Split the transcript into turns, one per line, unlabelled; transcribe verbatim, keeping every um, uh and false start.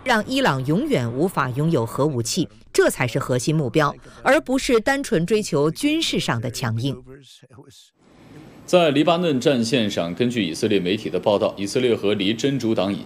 让伊朗永远无法拥有核武器，这才是核心目标，而不是单纯追求军事上的强硬。
在黎巴嫩战线上，根据以色列媒体的报道，以色列和黎真主党以